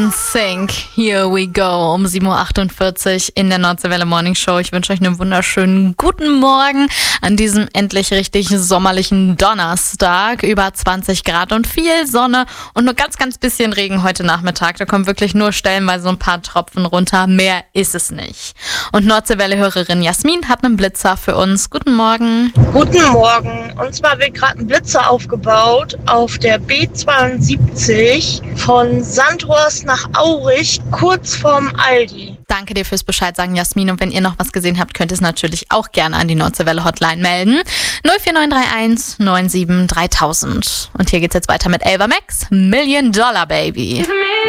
Sync, here we go, um 7.48 Uhr in der Nordseewelle Morning Show. Ich wünsche euch einen wunderschönen guten Morgen an diesem endlich richtig sommerlichen Donnerstag. Über 20 Grad und viel Sonne und nur ganz, ganz bisschen Regen heute Nachmittag. Da kommen wirklich nur stellenweise ein paar Tropfen runter. Mehr ist es nicht. Und Nordseewelle-Hörerin Jasmin hat einen Blitzer für uns. Guten Morgen. Guten Morgen. Und zwar wird gerade ein Blitzer aufgebaut auf der B72 von Sandhorst nach Aurich, kurz vorm Aldi. Danke dir fürs Bescheid sagen, Jasmin. Und wenn ihr noch was gesehen habt, könnt ihr es natürlich auch gerne an die Nordseewelle Hotline melden. 04931 97 3000. Und hier geht's jetzt weiter mit Ava Max, $1 Million Baby.